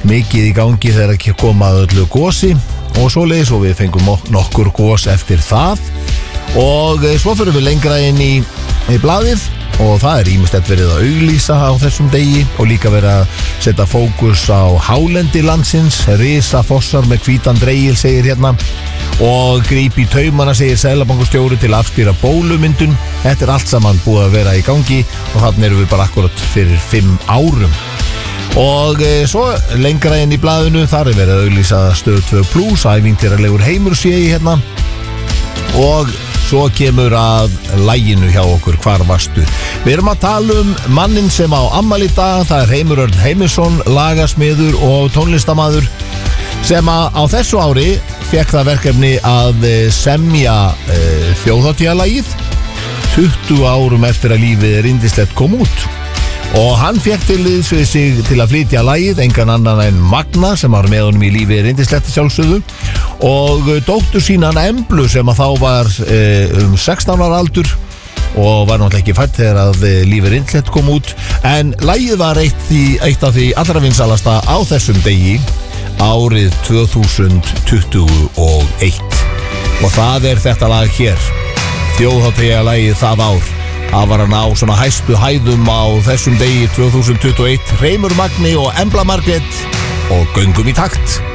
mikið í gangi þegar ekki koma að öllu gosi og svoleiðis og við fengum nokkur gos eftir það og svo fyrir við lengra inn í blaðið og það ýmislegt verið að auglýsa á þessum degi og líka verið að setja fókus á hálendi landsins, risafossar með hvítan dreigil segir hérna og gríp í taumana segir Seðlabankastjóri til að afstýra bólumyndun. Þetta allt saman búið að vera í gangi og þannig erum við bara akkurat fyrir 5 árum. Og svo lengra inn í blaðinu þar verið að auglýsa Stöð 2 Plus, ævintýralegur heimur sé ég hérna og svo kemur að laginu hjá okkur, hvar varstu? Við erum að tala mannin sem á afmæli í dag, það Heimir Örn Heimisson, lagasmiður og tónlistamaður sem á þessu ári fekk það verkefni að semja þjóðhátíðalagið 20 árum eftir að lífið yndislegt kom út. Og hann fekk til liðs við sig til að flytja lagið, engan annan en Magna sem var með honum í lífið yndislegt sjálfsögðu og dóttur sínan Emblu sem að þá var 16 ára aldur og var náttúrulega ekki fædd þegar að lífið yndislegt kom út en lagið var eitt af því allra vinsalasta á þessum degi árið 2021 og það þetta lag hér, þjóðhátíðalagið það ár. Það var að ná svona hæstu hæðum á þessum degi 2021, Reimur Magni og Embla Margrét og göngum í takt.